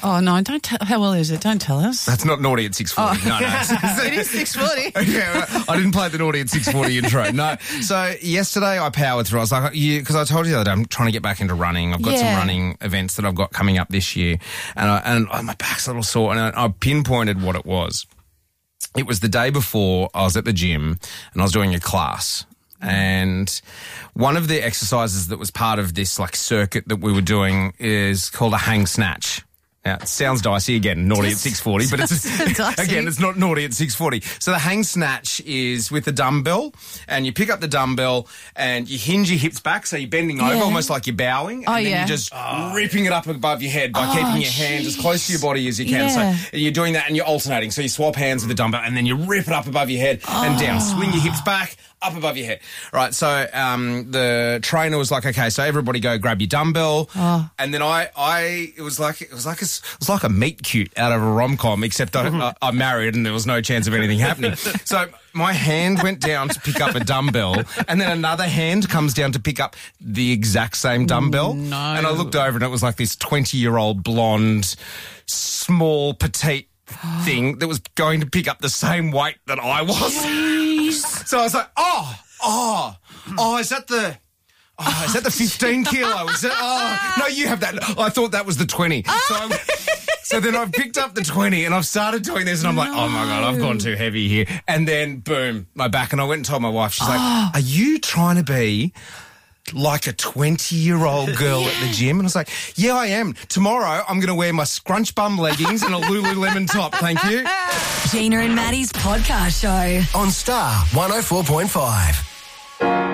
Oh, no, don't tell. How well is it? Don't tell us. That's not naughty at 6:40. No. It is 6:40. Yeah, I didn't play the naughty at 6:40 intro. No. So yesterday I powered through. I was like, because I told you the other day I'm trying to get back into running. I've got some running events that I've got coming up this year, and my back's a little sore, and I pinpointed what it was. It was the day before I was at the gym and I was doing a class. And one of the exercises that was part of this like circuit that we were doing is called a hang snatch. Now, it sounds dicey again, naughty at 6:40, but it's not naughty at 6:40. So the hang snatch is with a dumbbell, and you pick up the dumbbell and you hinge your hips back, so you're bending over almost like you're bowing, and then you're just ripping it up above your head by keeping your hand as close to your body as you can. So you're doing that and you're alternating. So you swap hands with the dumbbell and then you rip it up above your head and down. Swing your hips back, up above your head. Right, so the trainer was like, okay, so everybody go grab your dumbbell. And then it was like a meet cute out of a rom-com, except I'm married and there was no chance of anything happening. So my hand went down to pick up a dumbbell, and then another hand comes down to pick up the exact same dumbbell. No. And I looked over and it was like this 20-year-old blonde, small, petite thing that was going to pick up the same weight that I was. Jeez. So I was like, is that the 15 kilo? No, you have that. I thought that was the 20. So then I've picked up the 20 and I've started doing this and I'm like, oh my God, I've gone too heavy here. And then boom, my back, and I went and told my wife, she's like, are you trying to be like a 20-year-old girl at the gym? And I was like, yeah, I am. Tomorrow I'm going to wear my scrunch bum leggings and a Lululemon top. Thank you. Gina and Maddie's podcast show on Star 104.5.